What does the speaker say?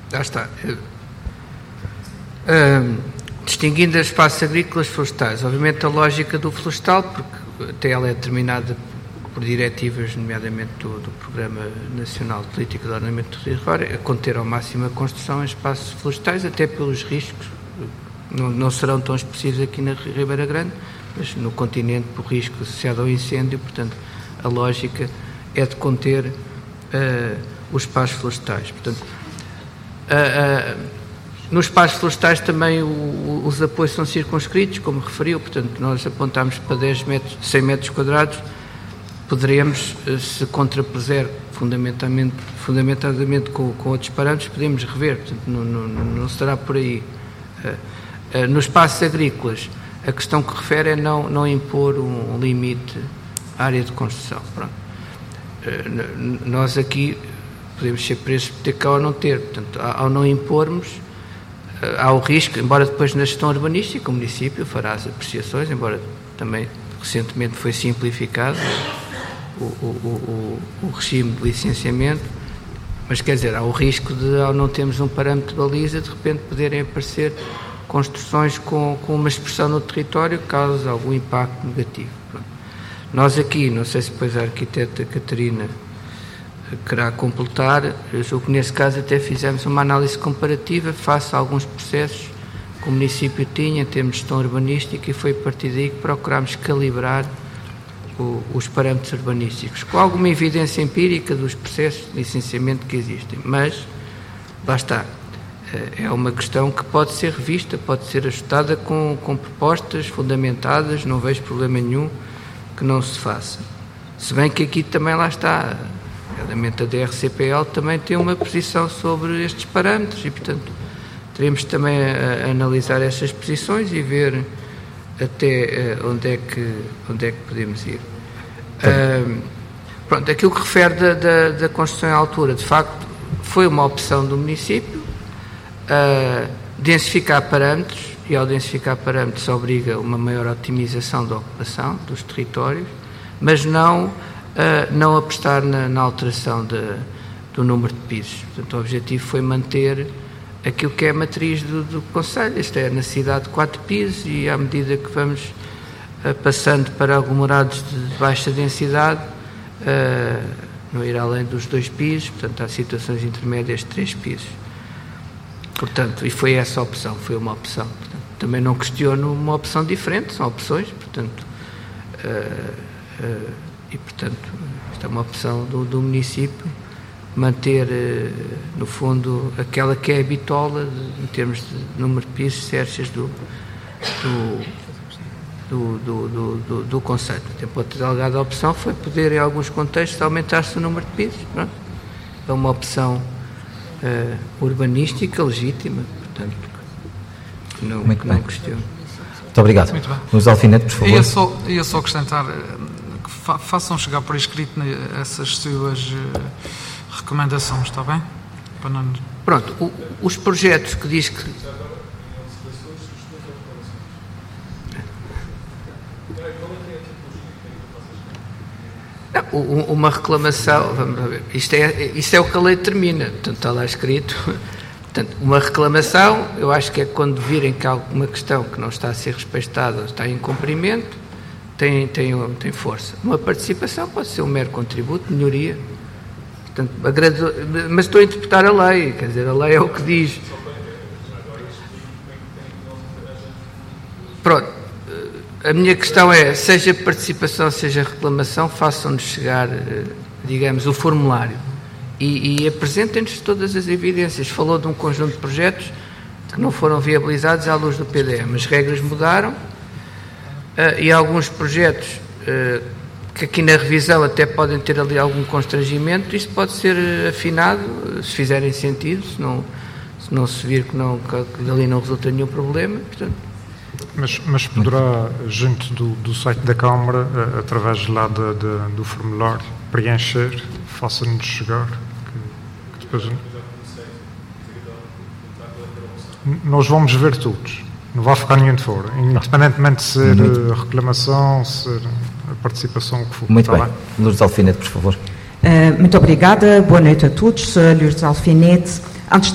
Já está. Distinguindo os espaços agrícolas florestais, obviamente a lógica do florestal, porque até ela é determinada por diretivas, nomeadamente do Programa Nacional de Política de Ordenamento do Território, a conter ao máximo a construção em espaços florestais, até pelos riscos, não serão tão expressivos aqui na Ribeira Grande, mas no continente por risco associado ao incêndio, portanto, a lógica é de conter os espaços florestais. Portanto, nos espaços florestais também os apoios são circunscritos, como referiu, portanto, nós apontámos para 100 metros quadrados, poderemos, se contrapuser fundamentadamente com outros parâmetros, podemos rever, portanto, não será por aí. Nos espaços agrícolas, a questão que refere é não impor um limite à área de construção. Pronto. Nós aqui podemos ser presos por ter cá ou não ter, portanto, ao não impormos, há o risco, embora depois na gestão urbanística o município fará as apreciações, embora também recentemente foi simplificado o regime de licenciamento, mas quer dizer, há o risco de, ao não termos um parâmetro de baliza, de repente poderem aparecer construções com uma expressão no território que causa algum impacto negativo. Pronto. Nós aqui, não sei se depois a arquiteta Catarina querá completar, eu julgo que nesse caso até fizemos uma análise comparativa face a alguns processos que o município tinha em termos de gestão urbanística, e foi a partir daí que procurámos calibrar os parâmetros urbanísticos, com alguma evidência empírica dos processos de licenciamento que existem, mas lá está, é uma questão que pode ser revista, pode ser ajustada com propostas fundamentadas, não vejo problema nenhum que não se faça. Se bem que aqui também lá está, realmente a DRCPL também tem uma posição sobre estes parâmetros e, portanto, teremos também a analisar essas posições e ver até onde é que podemos ir. Pronto, aquilo que refere da construção em altura, de facto, foi uma opção do município, densificar parâmetros, e ao densificar parâmetros obriga uma maior otimização da ocupação dos territórios, mas não apostar na alteração do número de pisos. Portanto, o objetivo foi manter aquilo que é a matriz do Conselho, isto é, na cidade de 4 pisos, e à medida que vamos passando para aglomerados de baixa densidade, não ir além dos 2 pisos, portanto há situações intermédias de 3 pisos. Portanto, e foi essa a opção, foi uma opção. Portanto, também não questiono uma opção diferente, são opções, portanto, e portanto, esta é uma opção do município, manter, no fundo, aquela que é a bitola em termos de número de pisos sércias do Conselho. A outra delegada opção foi poder, em alguns contextos, aumentar-se o número de pisos. Pronto. É uma opção urbanística legítima, portanto, que não questiono. Muito obrigado. Muito bem. Os Alfinete, por favor. Ia só acrescentar que façam chegar por escrito essas suas recomendações, está bem? Para não... Pronto, os projetos que diz que... Uma reclamação, vamos ver, isto é o que a lei determina, portanto está lá escrito. Portanto, uma reclamação, eu acho que é quando virem que há alguma questão que não está a ser respeitada ou está em cumprimento, tem força. Uma participação pode ser um mero contributo, melhoria. Portanto, mas estou a interpretar a lei, quer dizer, a lei é o que diz. Pronto. A minha questão é, seja participação, seja reclamação, façam-nos chegar, digamos, o formulário e apresentem-nos todas as evidências. Falou de um conjunto de projetos que não foram viabilizados à luz do PDM. As regras mudaram e alguns projetos que aqui na revisão até podem ter ali algum constrangimento, isso pode ser afinado, se fizerem sentido, se não se vir que dali não resulta nenhum problema, portanto. Mas poderá, junto do site da Câmara, através lá do formulário, preencher, faça-nos chegar, que depois... Nós vamos ver todos, não vai ficar nenhum de fora, independentemente de ser reclamação, ser a participação, o que for. Muito bem. Lourdes Alfinete, por favor. Muito obrigada, boa noite a todos. Sou Lourdes Alfinete. Antes